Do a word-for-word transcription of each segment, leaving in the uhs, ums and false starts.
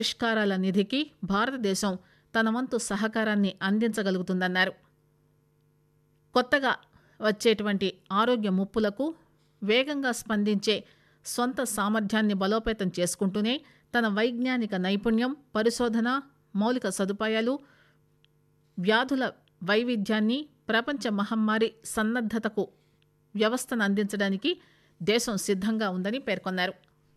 పరిష్కారాల నిధికి భారతదేశం తన వంతు సహకారాన్ని అందించగలుగుతుందన్నారు. కొత్తగా వచ్చేటువంటి ఆరోగ్య ముప్పులకు వేగంగా స్పందించే సొంత సామర్థ్యాన్ని బలోపేతం చేసుకుంటూనే తన వైజ్ఞానిక నైపుణ్యం, పరిశోధన, మౌలిక సదుపాయాలు, వ్యాధుల వైవిధ్యాన్ని, ప్రపంచ మహమ్మారి సన్నద్దతకు వ్యవస్థను అందించడానికి దేశం సిద్ధంగా ఉందని పేర్కొన్నారు.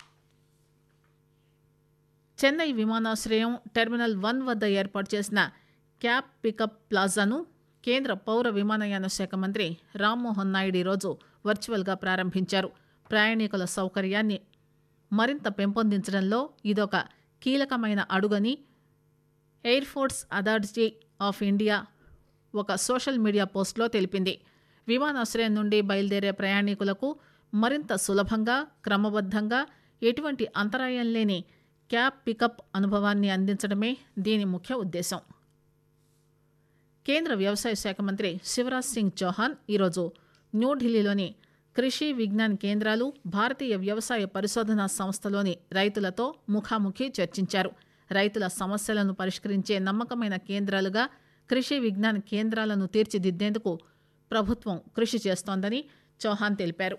చెన్నై విమానాశ్రయం టెర్మినల్ వన్ వద్ద ఏర్పాటు చేసిన క్యాబ్ పికప్ ప్లాజాను కేంద్ర పౌర విమానయాన శాఖ మంత్రి రామ్మోహన్ నాయుడు ఈరోజు వర్చువల్గా ప్రారంభించారు. ప్రయాణికుల సౌకర్యాన్ని మరింత పెంపొందించడంలో ఇదొక కీలకమైన అడుగని air force authority of India ఒక సోషల్ మీడియా పోస్టులో తెలిపింది. విమానాశ్రయం నుండి బయలుదేరే ప్రయాణికులకు మరింత సులభంగా, క్రమబద్ధంగా, ఎటువంటి అంతరాయం లేని క్యాబ్ పికప్ అనుభవాన్ని అందించడమే దీని ముఖ్య ఉద్దేశం. కేంద్ర వ్యవసాయ శాఖ మంత్రి శివరాజ్ సింగ్ చౌహాన్ ఈరోజు న్యూఢిల్లీలోని కృషి విజ్ఞాన్ కేంద్రాలు, భారతీయ వ్యవసాయ పరిశోధనా సంస్థలోని రైతులతో ముఖాముఖి చర్చించారు. రైతుల సమస్యలను పరిష్కరించే నమ్మకమైన కేంద్రాలుగా కృషి విజ్ఞాన్ కేంద్రాలను తీర్చిదిద్దేందుకు ప్రభుత్వం కృషి చేస్తోందని చౌహాన్ తెలిపారు.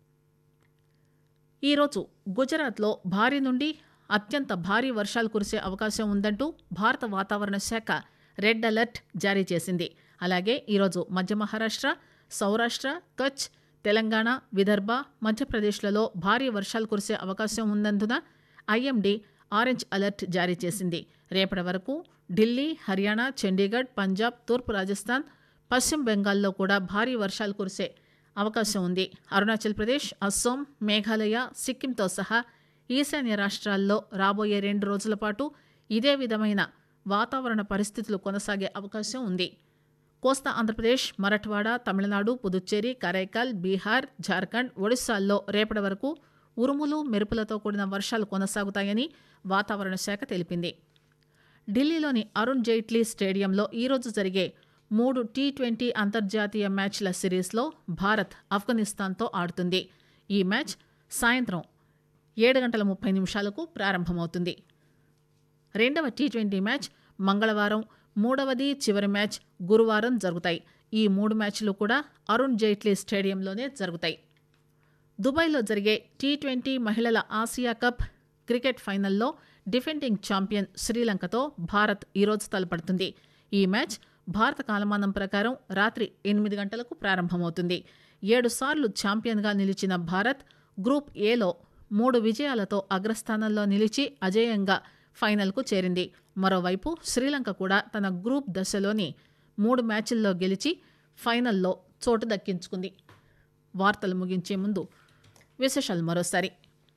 ఈరోజు గుజరాత్లో భారీ నుండి అత్యంత భారీ వర్షాలు కురిసే అవకాశం ఉందంటూ భారత వాతావరణ శాఖ రెడ్ అలర్ట్ జారీ చేసింది. అలాగే ఈరోజు మధ్య మహారాష్ట్ర, సౌరాష్ట్ర, కచ్, తెలంగాణ, విదర్భ, మధ్యప్రదేశ్లలో భారీ వర్షాలు కురిసే అవకాశం ఉన్నందున ఐఎండీ ఆరెంజ్ అలర్ట్ జారీ చేసింది. రేపటి వరకు ఢిల్లీ, హర్యానా, చండీగఢ్, పంజాబ్, తూర్పు రాజస్థాన్, పశ్చిమ బెంగాల్లో కూడా భారీ వర్షాలు కురిసే అవకాశం ఉంది. అరుణాచల్ ప్రదేశ్, అస్సోం, మేఘాలయ, సిక్కింతో సహా ఈశాన్య రాష్ట్రాల్లో రాబోయే రెండు రోజుల పాటు ఇదే విధమైన వాతావరణ పరిస్థితులు కొనసాగే అవకాశం ఉంది. కోస్తా ఆంధ్రప్రదేశ్, మరఠ్వాడా, తమిళనాడు, పుదుచ్చేరి, కరైకాల్, బీహార్, జార్ఖండ్, ఒడిశాల్లో రేపటి వరకు ఉరుములు, మెరుపులతో కూడిన వర్షాలు కొనసాగుతాయని వాతావరణ శాఖ తెలిపింది. ఢిల్లీలోని అరుణ్ జైట్లీ స్టేడియంలో ఈరోజు జరిగే మూడు టీ ట్వంటీ అంతర్జాతీయ మ్యాచ్ల సిరీస్లో భారత్ ఆఫ్ఘనిస్తాన్తో ఆడుతుంది. ఈ మ్యాచ్ సాయంత్రం ఏడు గంటల ముప్పై నిమిషాలకు ప్రారంభమవుతుంది. రెండవ టీ ట్వంటీ మ్యాచ్ మంగళవారం, మూడవది చివరి మ్యాచ్ గురువారం జరుగుతాయి. ఈ మూడు మ్యాచ్లు కూడా అరుణ్ జైట్లీ స్టేడియంలోనే జరుగుతాయి. దుబాయ్లో జరిగే టీ ట్వంటీ మహిళల ఆసియా కప్ క్రికెట్ ఫైనల్లో డిఫెండింగ్ ఛాంపియన్ శ్రీలంకతో భారత్ ఈరోజు తలపడుతుంది. ఈ మ్యాచ్ భారత కాలమానం ప్రకారం రాత్రి ఎనిమిది గంటలకు ప్రారంభమవుతుంది. ఏడు సార్లు ఛాంపియన్గా నిలిచిన భారత్ గ్రూప్ ఏలో మూడు విజయాలతో అగ్రస్థానంలో నిలిచి అజేయంగా ఫైనల్కు చేరింది. మరోవైపు శ్రీలంక కూడా తన గ్రూప్ దశలోని మూడు మ్యాచ్ల్లో గెలిచి ఫైనల్లో చోటు దక్కించుకుంది. వార్తలు ముగించే ముందు విశేషాలు మరోసారి.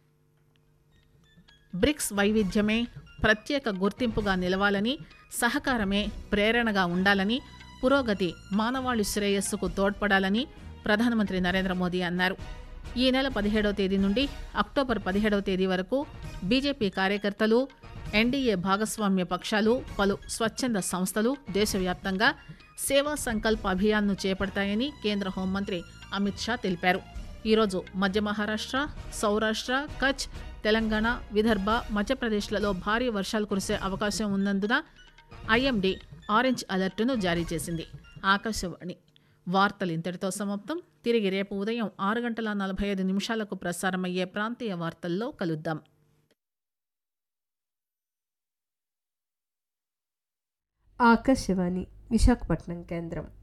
బ్రిక్స్ వైవిధ్యమే ప్రత్యేక గుర్తింపుగా నిలవాలని, సహకారమే ప్రేరణగా ఉండాలని, పురోగతి మానవాళి శ్రేయస్సుకు తోడ్పడాలని ప్రధానమంత్రి నరేంద్ర మోదీ అన్నారు. ఈ నెల పదిహేడవ తేదీ నుండి అక్టోబర్ పదిహేడవ తేదీ వరకు బీజేపీ కార్యకర్తలు, ఎన్డీఏ భాగస్వామ్య పక్షాలు, పలు స్వచ్ఛంద సంస్థలు దేశవ్యాప్తంగా సేవా సంకల్ప్ అభియాన్ను చేపడతాయని కేంద్ర హోంమంత్రి అమిత్ షా తెలిపారు. ఈరోజు మధ్య మహారాష్ట్ర, సౌరాష్ట్ర, కచ్, తెలంగాణ, విదర్భ, మధ్యప్రదేశ్లలో భారీ వర్షాలు కురిసే అవకాశం ఉన్నందున ఐఎండీ ఆరెంజ్ అలర్టును జారీ చేసింది. ఆకాశవాణి వార్తలు ఇంతటితో సమాప్తం. తిరిగి రేపు ఉదయం ఆరు గంటల నలభై ఐదు నిమిషాలకు ప్రసారమయ్యే ప్రాంతీయ వార్తల్లో కలుద్దాం. ఆకాశవాణి విశాఖపట్నం కేంద్రం.